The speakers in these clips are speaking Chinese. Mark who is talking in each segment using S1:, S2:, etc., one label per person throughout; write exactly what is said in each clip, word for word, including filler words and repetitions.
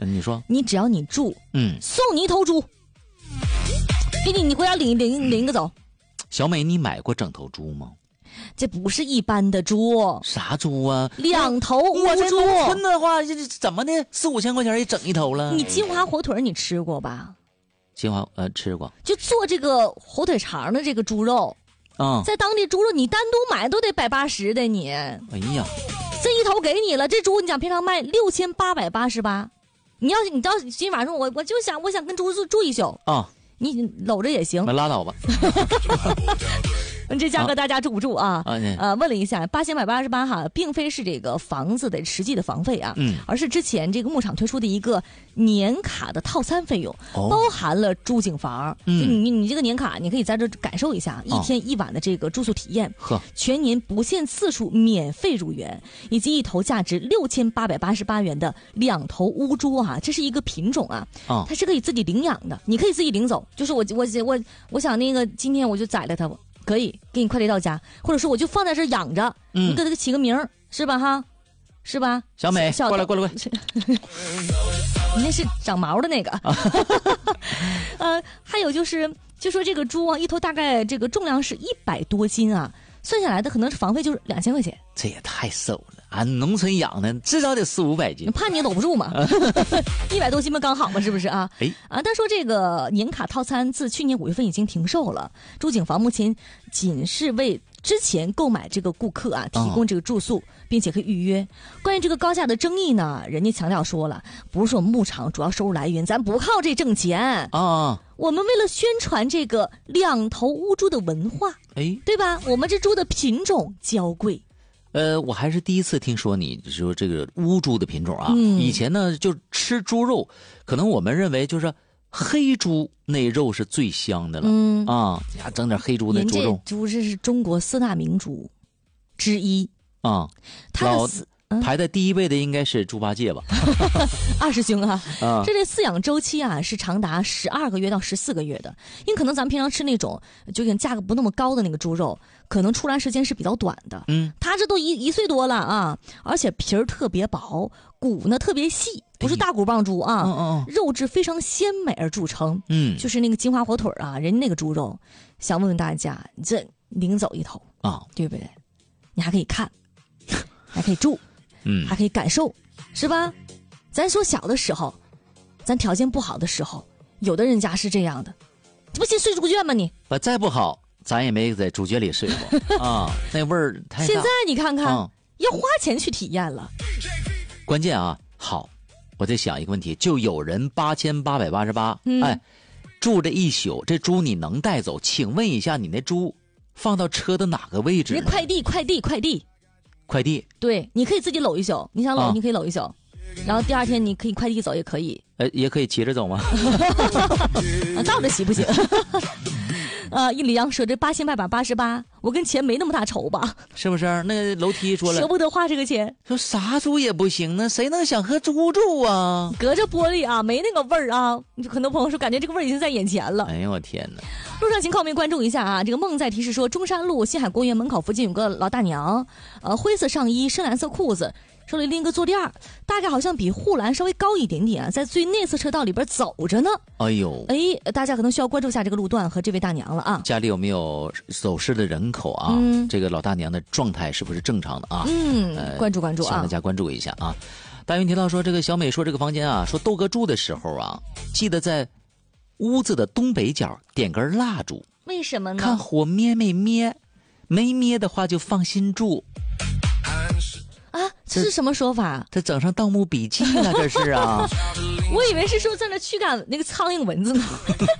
S1: 嗯，你说，
S2: 你只要你住，
S1: 嗯，
S2: 送你一头猪，给你，你回家领领领个走。
S1: 小美，你买过整头猪吗？
S2: 这不是一般的猪，
S1: 啥猪啊？
S2: 两头乌
S1: 我在
S2: 猪。
S1: 农村的话，这怎么的？四五千块钱也整一头了。
S2: 你金华火腿你吃过吧？
S1: 金华呃吃过，
S2: 就做这个火腿肠的这个猪肉，
S1: 嗯，
S2: 在当地猪肉你单独买都得百八十的你。哎
S1: 呀，
S2: 这一头给你了，这猪你讲平常卖六千八百八十八，你要是你到今晚上我我就想我想跟猪住住一宿
S1: 啊，
S2: 你搂着也行，
S1: 那拉倒吧。
S2: 这价格大家住不住啊？
S1: 啊
S2: 呃，问了一下，八千百八十八哈，并非是这个房子的实际的房费啊，
S1: 嗯，
S2: 而是之前这个牧场推出的一个年卡的套餐费用，
S1: 哦、
S2: 包含了住景房，
S1: 嗯，
S2: 就你你这个年卡，你可以在这感受一下、哦、一天一晚的这个住宿体验，
S1: 呵，
S2: 全年不限次数免费入园，以及一头价值六千八百八十八元的两头乌猪啊，这是一个品种啊，
S1: 哦、
S2: 它是可以自己领养的，你可以自己领走，就是我我我我想那个今天我就宰了它。可以给你快递到家，或者说我就放在这养着，嗯、你给它起个名儿，是吧哈？是吧？
S1: 小美，小过来过来过来，
S2: 你那是长毛的那个。呃，还有就是，就说这个猪啊，一头大概这个重量是一百多斤啊，算下来的可能是房费就是两千块钱。
S1: 这也太瘦了，俺农村养的至少得四五百斤，
S2: 怕你搂不住嘛？一百多斤嘛刚好嘛，是不是啊？
S1: 哎
S2: 啊，他说这个年卡套餐自去年五月份已经停售了，住景房目前仅是为之前购买这个顾客啊提供这个住宿，哦、并且可以预约。关于这个高价的争议呢，人家强调说了，不是说牧场主要收入来源，咱不靠这挣钱啊。
S1: 哦
S2: 我们为了宣传这个两头乌猪的文化，
S1: 哎，
S2: 对吧？我们这猪的品种娇贵。
S1: 呃，我还是第一次听说你说这个乌猪的品种啊。
S2: 嗯、
S1: 以前呢，就吃猪肉，可能我们认为就是黑猪那肉是最香的了。
S2: 嗯
S1: 啊，呀，整点黑猪的猪肉。
S2: 猪这是中国四大名猪之一
S1: 啊。
S2: 它的死。
S1: 排在第一位的应该是猪八戒吧，
S2: 二师兄啊，
S1: 啊
S2: 这类饲养周期啊是长达十二个月到十四个月的，因为可能咱们平常吃那种就价格不那么高的那个猪肉，可能出栏时间是比较短的，
S1: 嗯，
S2: 它这都一一岁多了啊，而且皮儿特别薄，骨呢特别细，不是大骨棒猪啊，
S1: 嗯嗯嗯，
S2: 肉质非常鲜美而著称，
S1: 嗯，
S2: 就是那个金华火腿啊，人家那个猪肉，想问问大家，这领走一头
S1: 啊，
S2: 对不对？你还可以看，还可以住。
S1: 嗯，
S2: 还可以感受，是吧？咱说小的时候，咱条件不好的时候，有的人家是这样的，不信睡猪圈吗你？
S1: 不，再不好，咱也没在猪圈里睡过啊，那味儿太大。
S2: 现在你看看，
S1: 嗯、
S2: 要花钱去体验了。
S1: 关键啊，好，我在想一个问题，就有人八千八百八十八，哎，住这一宿，这猪你能带走？请问一下，你那猪放到车的哪个位置？
S2: 快递，快递，快递。
S1: 快递
S2: 对，你可以自己搂一宿，你想搂、啊、你可以搂一宿，然后第二天你可以快递走也可以，
S1: 呃，也可以骑着走吗？
S2: 啊，倒着骑不行。呃，一里阳说这八千八百八十八，我跟钱没那么大仇吧？
S1: 是不是？那楼梯说了，
S2: 舍不得花这个钱，
S1: 说啥猪也不行呢，谁能想和猪住啊？
S2: 隔着玻璃啊，没那个味儿啊。很多朋友说，感觉这个味儿已经在眼前了。
S1: 哎呦我天哪！
S2: 路上情况我们关注一下啊，这个梦在提示说，中山路新海公园门口附近有个老大娘，呃，灰色上衣，深蓝色裤子，手里拎个坐垫，大概好像比护栏稍微高一点点啊，在最内侧车道里边走着呢。
S1: 哎呦，
S2: 哎，大家可能需要关注一下这个路段和这位大娘了啊。
S1: 家里有没有走失的人口啊？嗯、这个老大娘的状态是不是正常的啊？
S2: 嗯，呃、关注关注啊，
S1: 希望大家关注一下啊。大云提到说，这个小美说这个房间啊，说豆哥住的时候啊，记得在屋子的东北角点根蜡烛。
S2: 为什么呢？
S1: 看火灭没灭，没灭的话就放心住。
S2: 啊，这是什么说法？
S1: 这整上《盗墓笔记》了，这是啊！
S2: 我以为是说在那驱赶那个苍蝇蚊子呢。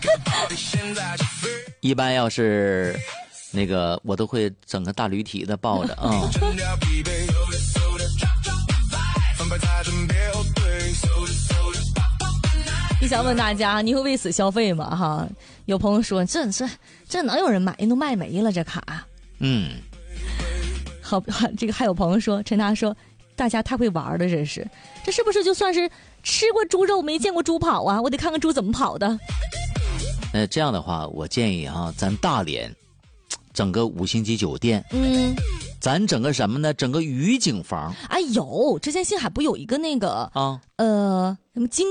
S1: 一般要是那个，我都会整个大驴蹄子抱着啊。嗯
S2: 你想问大家，你会为此消费吗？哈，有朋友说，这这这能有人买？都卖没了这卡。
S1: 嗯，
S2: 好，这个还有朋友说，陈达说，大家太会玩了，这是，这是不是就算是吃过猪肉没见过猪跑啊？我得看看猪怎么跑的。
S1: 呃，这样的话，我建议啊，咱大连整个五星级酒店，
S2: 嗯，
S1: 咱整个什么呢？整个渔景房。
S2: 哎有，之前星海不有一个那个
S1: 啊，
S2: 呃，什么金。